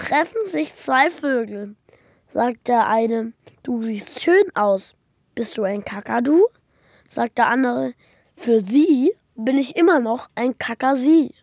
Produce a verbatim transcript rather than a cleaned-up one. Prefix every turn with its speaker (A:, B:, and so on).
A: treffen sich zwei Vögel. Sagt der eine, du siehst schön aus. Bist du ein Kakadu? Sagt der andere, für sie bin ich immer noch ein Kakasi.